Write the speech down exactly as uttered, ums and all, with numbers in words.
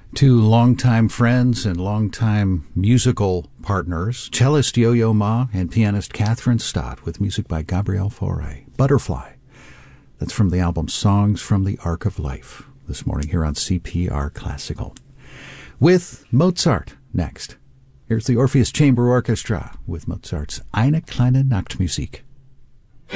Two longtime friends and longtime musical partners, cellist Yo-Yo Ma and pianist Catherine Stott, with music by Gabriel Fauré. Butterfly. That's from the album Songs from the Arc of Life, this morning here on C P R Classical. With Mozart next. Here's the Orpheus Chamber Orchestra with Mozart's Eine kleine Nachtmusik.